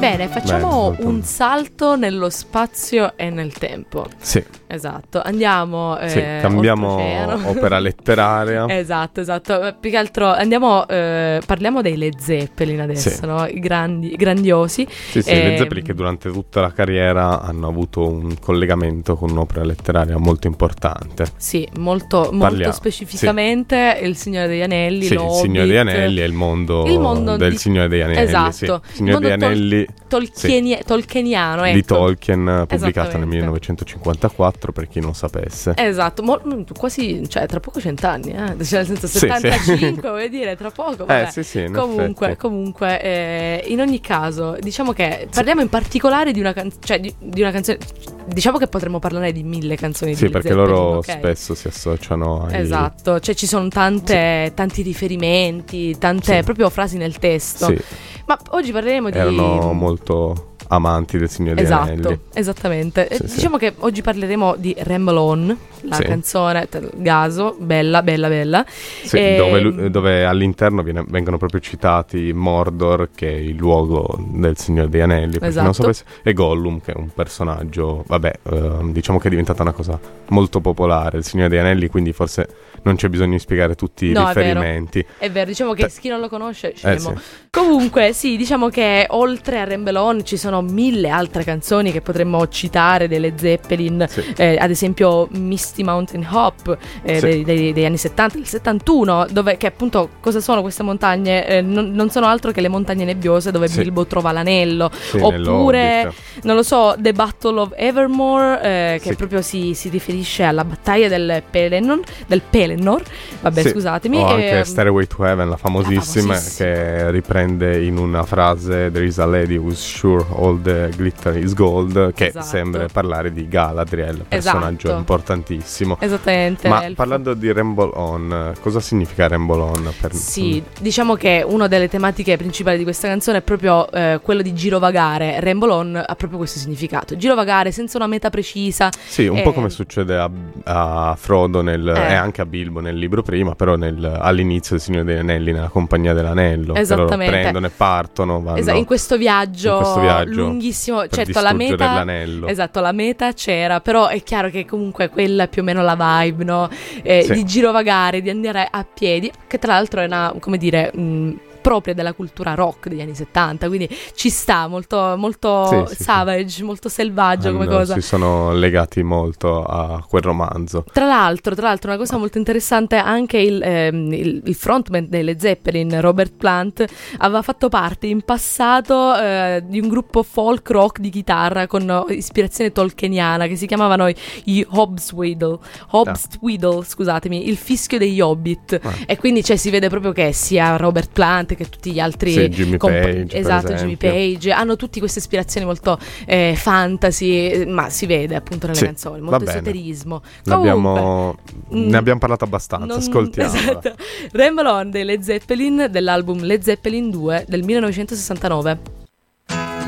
Bene, facciamo molto. un salto nello spazio e nel tempo. Sì. Esatto, andiamo cambiamo oltreoceano. opera letteraria. Esatto. Più che altro parliamo dei Led Zeppelin adesso, no? I grandiosi. Sì, Led Zeppelin che durante tutta la carriera hanno avuto un collegamento con un'opera letteraria molto importante. Sì, molto specificamente Il Signore degli Anelli, sì, l'Hobbit. Il Signore degli Anelli è il mondo del Signore degli Anelli. Esatto. Sì. Il Signore degli Anelli tolkieniano, ecco. di Tolkien, pubblicato nel Esattamente. 1954, per chi non sapesse. Esatto, quasi, cioè tra poco 100 anni, cioè nel senso 75, vuol dire tra poco. Vabbè. Sì, Comunque, in ogni caso, diciamo che parliamo in particolare di una canzone. Diciamo che potremmo parlare di 1000 canzoni di Led perché Zeppelin, loro okay? spesso si associano ai... Esatto, cioè ci sono tanti riferimenti, tante proprio frasi nel testo. Sì. Ma oggi parleremo di... Erano molto amanti del Signore degli Anelli. Esattamente. Diciamo che oggi parleremo di Ramble On, la canzone Gaso, bella. Sì, dove all'interno vengono proprio citati Mordor, che è il luogo del Signore degli Anelli, per chi non sapesse, e Gollum, che è un personaggio, diciamo che è diventata una cosa molto popolare, il Signore degli Anelli, quindi forse non c'è bisogno di spiegare tutti i riferimenti. È vero, diciamo che chi non lo conosce scemo. Sì. Comunque sì, diciamo che oltre a Ramble On ci sono 1000 altre canzoni che potremmo citare delle Zeppelin, ad esempio Misty Mountain Hop degli anni 70, del 71, che appunto cosa sono queste montagne? Non sono altro che le montagne nebbiose dove Bilbo trova l'anello, oppure non lo so, The Battle of Evermore, che proprio si riferisce alla battaglia del Pelennor, scusatemi, o anche Stairway to Heaven, la famosissima, che riprende in una frase There is a lady who's sure all the glitter is gold, che sembra parlare di Galadriel, personaggio importantissimo. Esattamente. Ma parlando di Ramble On, cosa significa Ramble On? Diciamo che una delle tematiche principali di questa canzone è proprio quello di girovagare. Ramble On ha proprio questo significato, girovagare senza una meta precisa. Sì, un po' come succede a Frodo e anche a Bilbo nel libro prima, però all'inizio del Signore degli Anelli, nella Compagnia dell'Anello. Esattamente. Che loro prendono e partono, vanno in questo viaggio lunghissimo. Certo, la meta, l'anello. Esatto, la meta c'era, però è chiaro che comunque quella è più o meno la vibe, no? Di girovagare, di andare a piedi, che tra l'altro è una, come dire, propria della cultura rock degli anni 70, quindi ci sta, molto savage, molto selvaggio come cosa. Si sono legati molto a quel romanzo. Tra l'altro una cosa molto interessante, anche il frontman delle Zeppelin, Robert Plant, aveva fatto parte in passato di un gruppo folk rock di chitarra con ispirazione tolkieniana, che si chiamavano gli Hobswiddle, scusatemi, il fischio degli Hobbit, e quindi si vede proprio che sia Robert Plant che tutti gli altri, Jimmy Page, Jimmy Page, hanno tutti queste ispirazioni molto fantasy, ma si vede appunto nelle canzoni, molto esoterismo. Ne abbiamo parlato abbastanza, ascoltiamo. Esatto. Ramble On dei Led Zeppelin, dell'album Led Zeppelin 2 del 1969.